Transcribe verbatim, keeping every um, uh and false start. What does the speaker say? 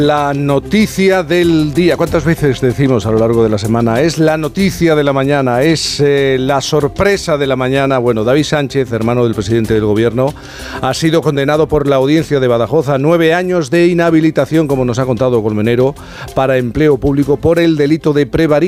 La noticia del día, ¿cuántas veces decimos a lo largo de la semana? Es la noticia de la mañana, es eh, la sorpresa de la mañana. Bueno, David Sánchez, hermano del presidente del gobierno, ha sido condenado por la audiencia de Badajoz a nueve años de inhabilitación, como nos ha contado Colmenero, para empleo público por el delito de prevaricación.